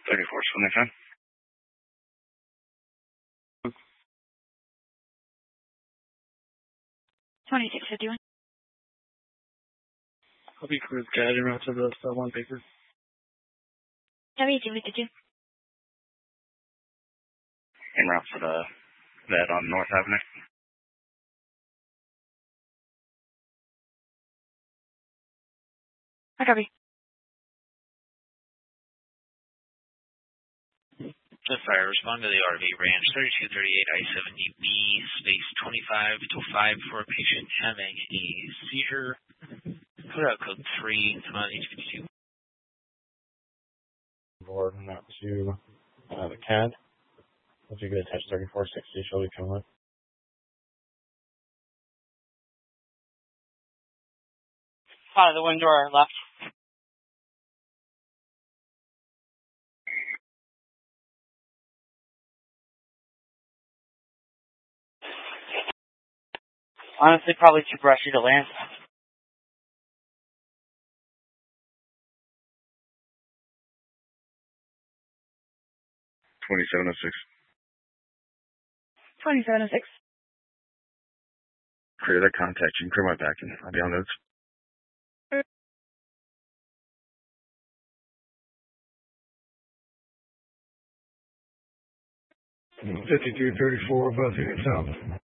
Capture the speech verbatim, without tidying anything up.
thirty-four, twenty-five. twenty-six fifty-one. Copy cruise guide en route to the Star One Baker. W two fifty-two. En route for the vet on North Avenue. I copy. Just fire, respond to the R V Ranch thirty-two thirty-eight I seventy B, space twenty-five to five for a patient having a seizure. Put out code three, come on, H fifty-two. Board and out to uh, the C A D. If you get attached thirty-four sixty, shall we come with? Out of the wind door left. Honestly, probably too brushy to land. twenty-seven oh six. twenty-seven oh six. Clear that contact. You can clear my back and I'll be on those. fifty-two thirty-four, both units out.